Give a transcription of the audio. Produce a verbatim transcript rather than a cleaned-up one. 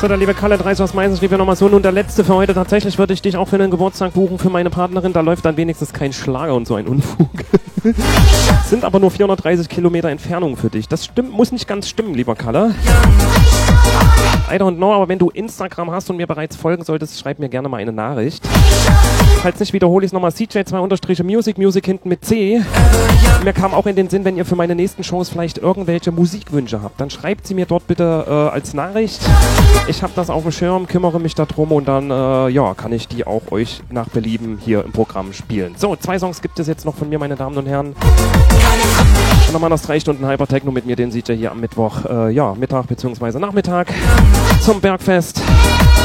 So, der liebe Kalle dreißig aus Mainz schrieb ja nochmal so, nun der letzte für heute. Tatsächlich würde ich dich auch für einen Geburtstag buchen für meine Partnerin. Da läuft dann wenigstens kein Schlager und so ein Unfug. Sind aber nur vierhundertdreißig Kilometer Entfernung für dich. Das stimmt, muss nicht ganz stimmen, lieber Kalle. I don't know, aber wenn du Instagram hast und mir bereits folgen solltest, schreib mir gerne mal eine Nachricht. Falls nicht, wiederhole ich es nochmal. C J zwei Unterstriche Music, Music hinten mit C. Mir kam auch in den Sinn, wenn ihr für meine nächsten Shows vielleicht irgendwelche Musikwünsche habt, dann schreibt sie mir dort bitte äh, als Nachricht. Ich habe das auf dem Schirm, kümmere mich darum und dann äh, ja, kann ich die auch euch nach Belieben hier im Programm spielen. So, zwei Songs gibt es jetzt noch von mir, meine Damen und Herren. Und nochmal das drei Stunden Hypertechno mit mir, den seht ihr hier am Mittwoch, äh, ja, Mittag bzw. Nachmittag zum Bergfest.